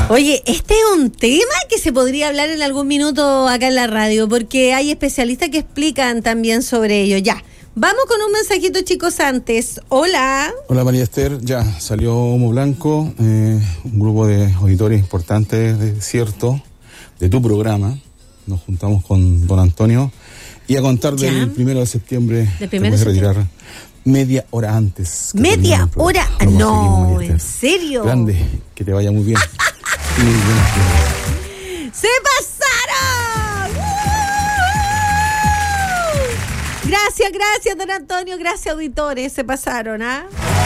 Oye, este es un tema que se podría hablar en algún minuto acá en la radio, porque hay especialistas que explican también sobre ello. Ya, vamos con un mensajito, chicos, antes. Hola. Hola, María Esther. Ya salió Humo Blanco, un grupo de auditores importantes de Desierto, de tu programa. Nos juntamos con don Antonio y a contar del 1 de septiembre te puedes retirar media hora antes. ¿Media hora? No, ¿en serio? Grande, que te vaya muy bien. Muy bien. ¡Se pasaron! Gracias, don Antonio, gracias, auditores, se pasaron, ¿ah?